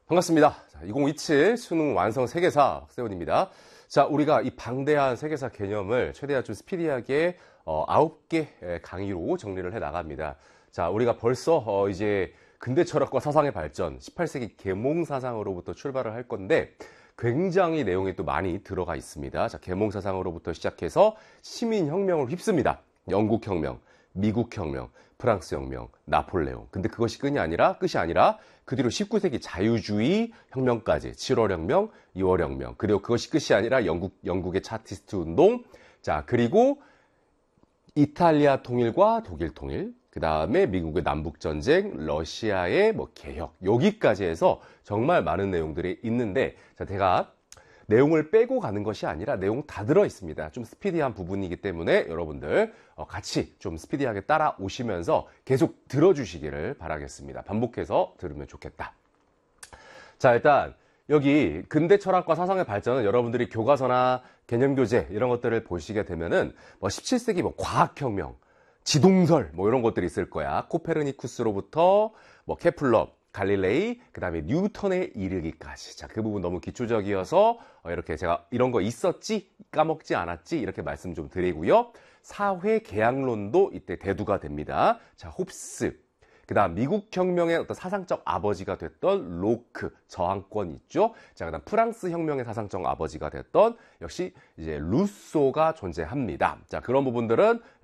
반갑습니다. 2027 수능 완성 세계사 박세훈입니다. 자, 우리가 이 방대한 세계사 개념을 최대한 좀 스피디하게 9개 강의로 정리를 해 나갑니다. 자, 우리가 벌써 이제 근대 철학과 사상의 발전, 18세기 계몽 사상으로부터 출발을 할 건데 굉장히 내용이 또 많이 들어가 있습니다. 자, 계몽 사상으로부터 시작해서 시민혁명을 휩습니다. 영국혁명, 미국혁명, 프랑스혁명, 나폴레옹. 근데 그것이 끝이 아니라 그 뒤로 19세기 자유주의 혁명까지 7월혁명, 2월혁명. 그리고 그것이 끝이 아니라 영국의 차티스트 운동. 자, 그리고 이탈리아 통일과 독일 통일. 그 다음에 미국의 남북전쟁, 러시아의 개혁. 여기까지 해서 정말 많은 내용들이 있는데, 자, 제가 내용을 빼고 가는 것이 아니라 내용 다 들어 있습니다. 좀 스피디한 부분이기 때문에 여러분들 같이 좀 스피디하게 따라오시면서 계속 들어주시기를 바라겠습니다. 반복해서 들으면 좋겠다. 자, 일단 여기 근대 철학과 사상의 발전은 여러분들이 교과서나 개념교재 이런 것들을 보시게 되면은 17세기 과학혁명, 지동설 이런 것들이 있을 거야. 코페르니쿠스로부터 케플러, 갈릴레이, 그 다음에 뉴턴에 이르기까지. 자, 그 부분 너무 기초적이어서 이렇게 제가 이런 거 있었지? 까먹지 않았지? 이렇게 말씀 좀 드리고요. 사회 계약론도 이때 대두가 됩니다. 자, 홉스. 그 다음 미국 혁명의 어떤 사상적 아버지가 됐던 로크, 저항권 있죠? 자, 그 다음 프랑스 혁명의 사상적 아버지가 됐던 역시 이제 루소가 존재합니다. 자, 그런 부분들은